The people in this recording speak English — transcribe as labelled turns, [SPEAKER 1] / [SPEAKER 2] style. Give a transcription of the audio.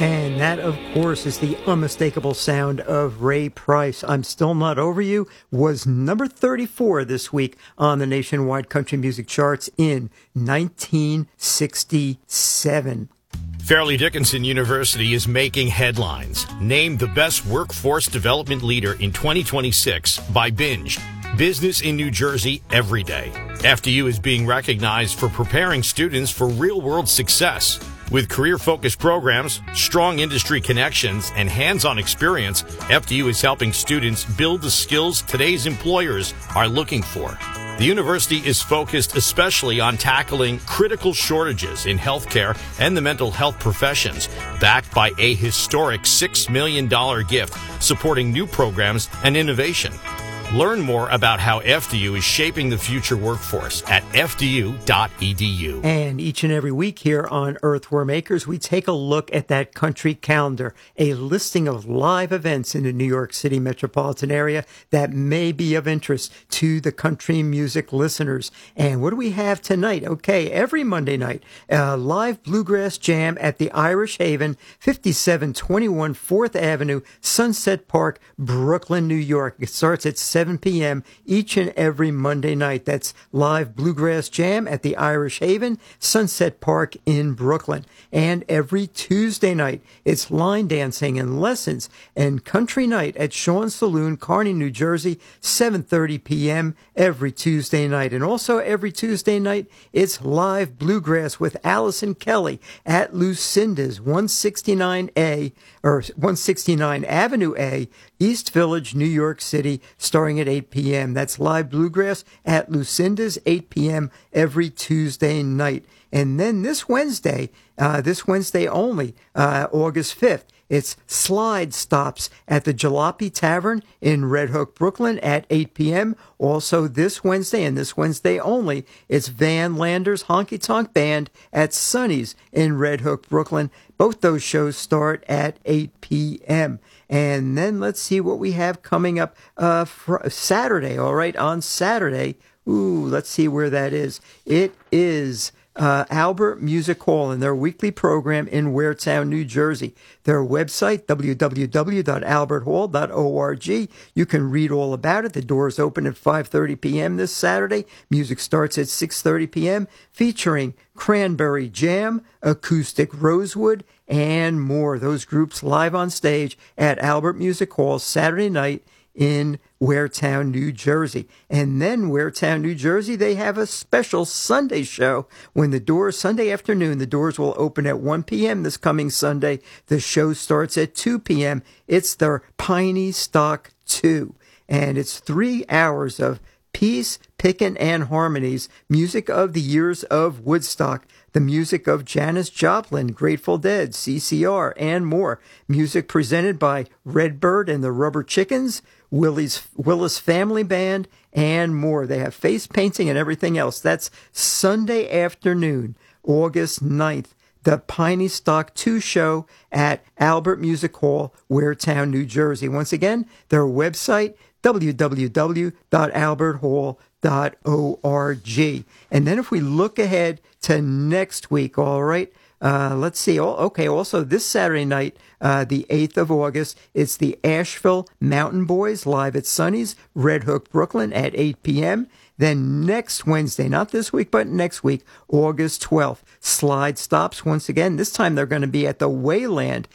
[SPEAKER 1] And that, of course, is the unmistakable sound of Ray Price. I'm Still Not Over You was number 34 this week on the nationwide country music charts in 1967.
[SPEAKER 2] Fairleigh Dickinson University is making headlines. Named the best workforce development leader in 2026 by Binge. Business in New Jersey every day. FDU is being recognized for preparing students for real-world success. With career-focused programs, strong industry connections, and hands-on experience, FDU is helping students build the skills today's employers are looking for. The university is focused especially on tackling critical shortages in healthcare and the mental health professions, backed by a historic $6 million gift supporting new programs and innovation. Learn more about how FDU is shaping the future workforce at fdu.edu.
[SPEAKER 1] And each and every week here on Earthworm Acres, we take a look at that country calendar, a listing of live events in the New York City metropolitan area that may be of interest to the country music listeners. And what do we have tonight? Okay, every Monday night, a live bluegrass jam at the Irish Haven, 5721 4th Avenue, Sunset Park, Brooklyn, New York. It starts at 7 p.m. each and every Monday night. That's live bluegrass jam at the Irish Haven, Sunset Park in Brooklyn. And every Tuesday night, it's line dancing and lessons and country night at Sean's Saloon, Kearny, New Jersey, 7:30 p.m. every Tuesday night. And also every Tuesday night, it's live bluegrass with Allison Kelly at Lucinda's, 169A or 169 Avenue A, East Village, New York City, starting at 8 p.m. That's live bluegrass at Lucinda's, 8 p.m. every Tuesday night. And then this Wednesday only, August 5th, it's Slide Stops at the Jalopy Tavern in Red Hook, Brooklyn at 8 p.m. Also this Wednesday, and this Wednesday only, it's Van Lander's Honky Tonk Band at Sonny's in Red Hook, Brooklyn. Both those shows start at 8 p.m. And then let's see what we have coming up Saturday. All right, on Saturday. Let's see where that is. It is Albert Music Hall and their weekly program in Waretown, New Jersey. Their website, www.alberthall.org. You can read all about it. The doors open at 5:30 p.m. this Saturday. Music starts at 6:30 p.m. featuring Cranberry Jam, Acoustic Rosewood, and more. Those groups live on stage at Albert Music Hall Saturday night in Waretown, New Jersey. And then Waretown, New Jersey, they have a special Sunday show when Sunday afternoon, the doors will open at 1 p.m. this coming Sunday. The show starts at 2 p.m. It's their Piney Stock 2. And it's 3 hours of peace, pickin' and harmonies, music of the years of Woodstock, the music of Janis Joplin, Grateful Dead, CCR, and more. Music presented by Redbird and the Rubber Chickens, Willis Family Band, and more. They have face painting and everything else. That's Sunday afternoon, August 9th. The Piney Stock 2 show at Albert Music Hall, Waretown, New Jersey. Once again, their website, www.alberthall.org. And then if we look ahead to next week, all right, let's see. Also this Saturday night, the 8th of August, it's the Asheville Mountain Boys live at Sonny's, Red Hook, Brooklyn at 8 p.m. Then next Wednesday, not this week, but next week, August 12th, Slide Stops once again. This time they're going to be at the Wayland